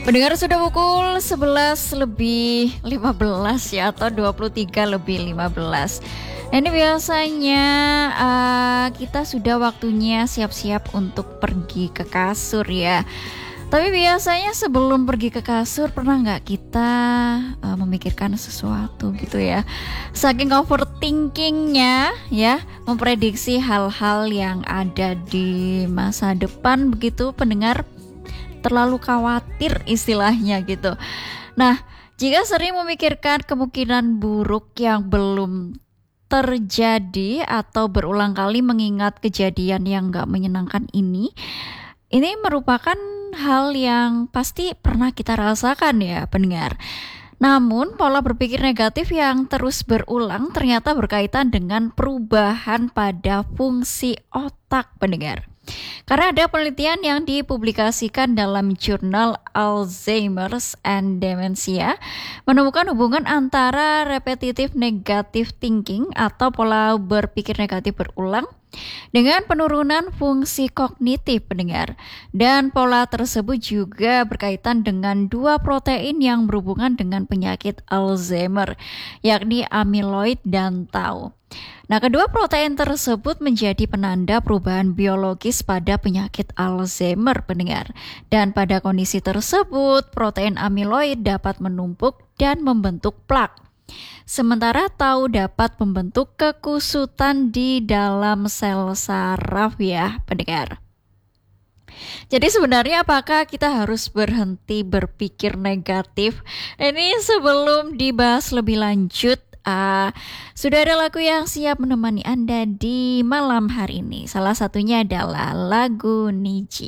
Pendengar, sudah pukul 11 lebih 15 ya, atau 23 lebih 15. Nah, ini biasanya kita sudah waktunya siap-siap untuk pergi ke kasur ya. Tapi biasanya sebelum pergi ke kasur, pernah nggak kita memikirkan sesuatu gitu ya? Saking overthinkingnya ya, memprediksi hal-hal yang ada di masa depan begitu, pendengar, terlalu khawatir istilahnya gitu. Nah, jika sering memikirkan kemungkinan buruk yang belum terjadi atau berulang kali mengingat kejadian yang gak menyenangkan ini merupakan hal yang pasti pernah kita rasakan ya, pendengar. Namun, pola berpikir negatif yang terus berulang ternyata berkaitan dengan perubahan pada fungsi otak, pendengar. Karena ada penelitian yang dipublikasikan dalam jurnal Alzheimer's and Dementia menemukan hubungan antara repetitive negative thinking atau pola berpikir negatif berulang dengan penurunan fungsi kognitif, pendengar. Dan pola tersebut juga berkaitan dengan dua protein yang berhubungan dengan penyakit Alzheimer, yakni amyloid dan tau. Nah, kedua protein tersebut menjadi penanda perubahan biologis pada penyakit Alzheimer, pendengar. Dan pada kondisi tersebut, protein amyloid dapat menumpuk dan membentuk plak. Sementara tau dapat membentuk kekusutan di dalam sel saraf ya, pendengar. Jadi sebenarnya apakah kita harus berhenti berpikir negatif? Ini sebelum dibahas lebih lanjut, sudah ada lagu yang siap menemani Anda di malam hari ini. Salah satunya adalah lagu Niji.